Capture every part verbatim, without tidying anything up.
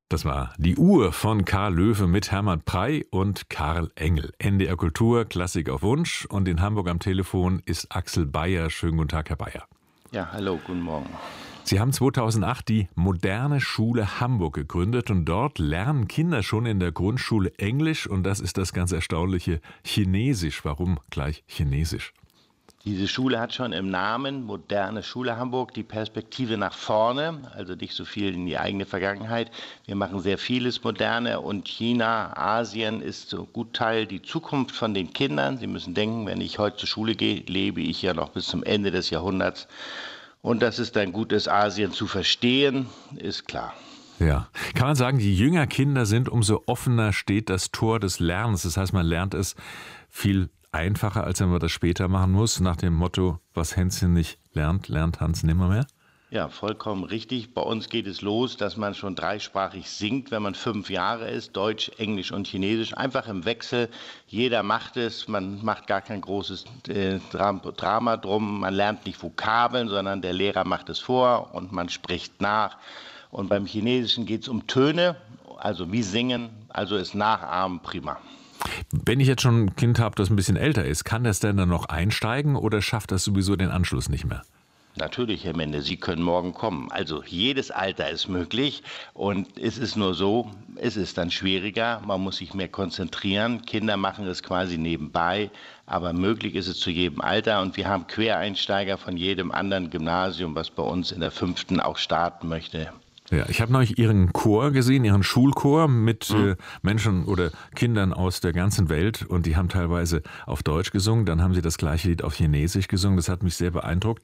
Das war die Uhr von Karl Löwe mit Hermann Prey und Karl Engel. N D R Kultur, Klassik auf Wunsch. Und in Hamburg am Telefon ist Axel Beyer. Schönen guten Tag, Herr Beyer. Ja, hallo, guten Morgen. Sie haben zweitausendacht die Moderne Schule Hamburg gegründet und dort lernen Kinder schon in der Grundschule Englisch und das ist das ganz Erstaunliche, Chinesisch. Warum gleich Chinesisch? Diese Schule hat schon im Namen Moderne Schule Hamburg die Perspektive nach vorne, also nicht so viel in die eigene Vergangenheit. Wir machen sehr vieles Moderne und China, Asien ist so gut Teil die Zukunft von den Kindern. Sie müssen denken, wenn ich heute zur Schule gehe, lebe ich ja noch bis zum Ende des Jahrhunderts. Und dass es dann gut ist, Asien zu verstehen, ist klar. Ja, kann man sagen, je jünger Kinder sind, umso offener steht das Tor des Lernens. Das heißt, man lernt es viel einfacher, als wenn man das später machen muss, nach dem Motto, was Hänschen nicht lernt, lernt Hans nimmermehr? Ja, vollkommen richtig. Bei uns geht es los, dass man schon dreisprachig singt, wenn man fünf Jahre ist, Deutsch, Englisch und Chinesisch, einfach im Wechsel. Jeder macht es, man macht gar kein großes äh, Drama drum, man lernt nicht Vokabeln, sondern der Lehrer macht es vor und man spricht nach. Und beim Chinesischen geht es um Töne, also wie singen, also ist Nachahmen prima. Wenn ich jetzt schon ein Kind habe, das ein bisschen älter ist, kann das denn dann noch einsteigen oder schafft das sowieso den Anschluss nicht mehr? Natürlich, Herr Mende, Sie können morgen kommen. Also jedes Alter ist möglich und es ist nur so, es ist dann schwieriger, man muss sich mehr konzentrieren. Kinder machen es quasi nebenbei, aber möglich ist es zu jedem Alter und wir haben Quereinsteiger von jedem anderen Gymnasium, was bei uns in der fünften auch starten möchte. Ja, ich habe neulich Ihren Chor gesehen, Ihren Schulchor mit mhm. äh, Menschen oder Kindern aus der ganzen Welt und die haben teilweise auf Deutsch gesungen, dann haben sie das gleiche Lied auf Chinesisch gesungen, das hat mich sehr beeindruckt.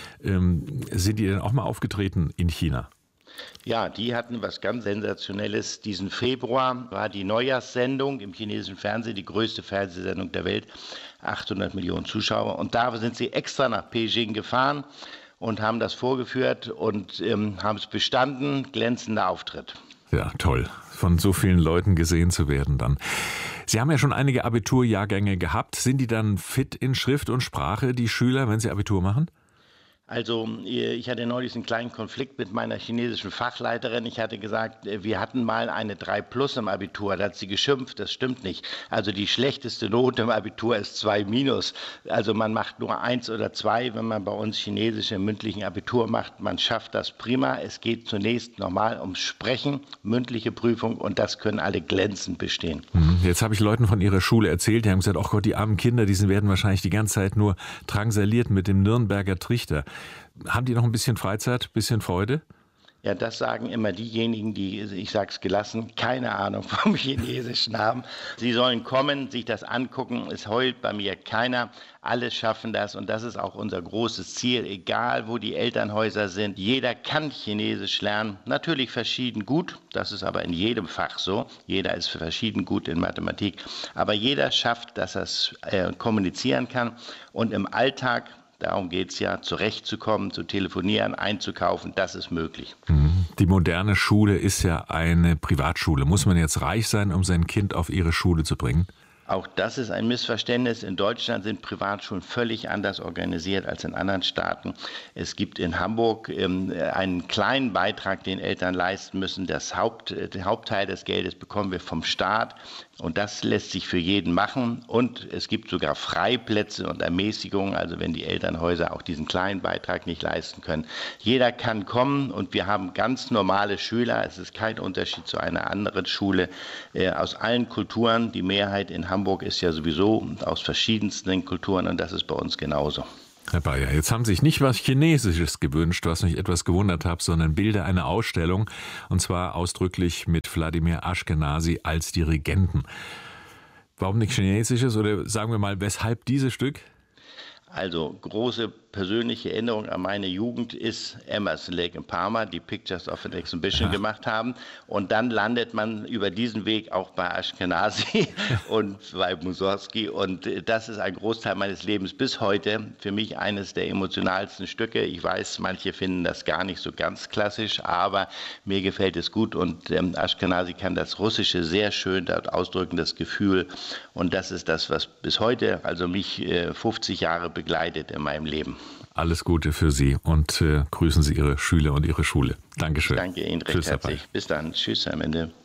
Ähm, sind die denn auch mal aufgetreten in China? Ja, die hatten was ganz Sensationelles. Diesen Februar war die Neujahrssendung im chinesischen Fernsehen, die größte Fernsehsendung der Welt, achthundert Millionen Zuschauer und da sind sie extra nach Peking gefahren und haben das vorgeführt und ähm, haben es bestanden. Glänzender Auftritt. Ja, toll, von so vielen Leuten gesehen zu werden dann. Sie haben ja schon einige Abiturjahrgänge gehabt. Sind die dann fit in Schrift und Sprache, die Schüler, wenn sie Abitur machen? Also ich hatte neulich einen kleinen Konflikt mit meiner chinesischen Fachleiterin. Ich hatte gesagt, wir hatten mal eine drei plus im Abitur. Da hat sie geschimpft, das stimmt nicht. Also die schlechteste Note im Abitur ist zwei minus. Also man macht nur eins oder zwei, wenn man bei uns Chinesisch im mündlichen Abitur macht. Man schafft das prima. Es geht zunächst nochmal ums Sprechen, mündliche Prüfung und das können alle glänzend bestehen. Jetzt habe ich Leuten von Ihrer Schule erzählt, die haben gesagt, ach Gott, die armen Kinder, die werden wahrscheinlich die ganze Zeit nur drangsaliert mit dem Nürnberger Trichter. Haben die noch ein bisschen Freizeit, ein bisschen Freude? Ja, das sagen immer diejenigen, die, ich sage es gelassen, keine Ahnung vom Chinesischen haben. Sie sollen kommen, sich das angucken. Es heult bei mir keiner. Alle schaffen das und das ist auch unser großes Ziel. Egal, wo die Elternhäuser sind, jeder kann Chinesisch lernen. Natürlich verschieden gut, das ist aber in jedem Fach so. Jeder ist verschieden gut in Mathematik. Aber jeder schafft, dass er es äh, kommunizieren kann und im Alltag, darum geht es ja, zurechtzukommen, zu telefonieren, einzukaufen, das ist möglich. Die moderne Schule ist ja eine Privatschule. Muss man jetzt reich sein, um sein Kind auf ihre Schule zu bringen? Auch das ist ein Missverständnis. In Deutschland sind Privatschulen völlig anders organisiert als in anderen Staaten. Es gibt in Hamburg ähm, einen kleinen Beitrag, den Eltern leisten müssen. Das Haupt, der Hauptteil des Geldes bekommen wir vom Staat. Und das lässt sich für jeden machen. Und es gibt sogar Freiplätze und Ermäßigungen, also wenn die Elternhäuser auch diesen kleinen Beitrag nicht leisten können. Jeder kann kommen und wir haben ganz normale Schüler. Es ist kein Unterschied zu einer anderen Schule äh, aus allen Kulturen. Die Mehrheit in Hamburg ist ja sowieso aus verschiedensten Kulturen und das ist bei uns genauso. Herr Beyer, jetzt haben Sie sich nicht was Chinesisches gewünscht, was mich etwas gewundert hat, sondern Bilder einer Ausstellung, und zwar ausdrücklich mit Wladimir Aschkenazy als Dirigenten. Warum nicht Chinesisches oder sagen wir mal, weshalb dieses Stück? Also große persönliche Erinnerung an meine Jugend ist Emerson, Lake and Palmer, die Pictures of an Exhibition ja. gemacht haben. Und dann landet man über diesen Weg auch bei Aschkenazy und bei Mussorgsky. Und das ist ein Großteil meines Lebens bis heute. Für mich eines der emotionalsten Stücke. Ich weiß, manche finden das gar nicht so ganz klassisch, aber mir gefällt es gut. Und ähm, Aschkenazy kann das Russische sehr schön dort ausdrücken, das Gefühl. Und das ist das, was bis heute, also mich äh, fünfzig Jahre begleitet in meinem Leben. Alles Gute für Sie und äh, grüßen Sie Ihre Schüler und Ihre Schule. Dankeschön. Ich danke Ihnen recht Tschüss, herzlich. Bis dann. Tschüss am Ende.